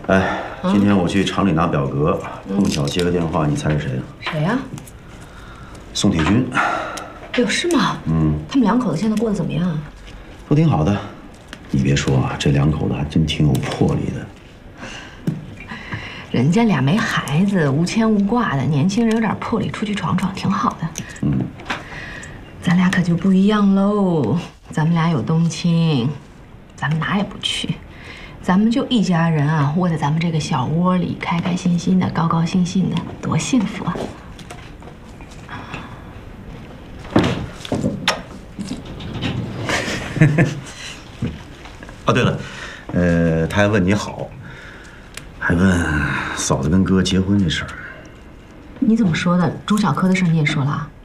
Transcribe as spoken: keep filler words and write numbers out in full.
哎，今天我去厂里拿表格，碰巧接个电话，你猜是谁？ 谁呀？ 宋铁军。 哎呦，是吗？ 嗯， 他们两口子现在过得怎么样啊？ 都挺好的。你别说啊，这两口子还真挺有魄力的。 人家俩没孩子，无牵无挂的，年轻人有点魄力，出去闯闯挺好的。 嗯， 咱俩可就不一样喽。咱们俩有冬青，咱们哪也不去，咱们就一家人啊，窝在咱们这个小窝里，开开心心的，高高兴兴的，多幸福啊！ 哦，对了，呃，他还问你好，还问嫂子跟哥结婚这事儿。 你怎么说的？钟小柯的事你也说了？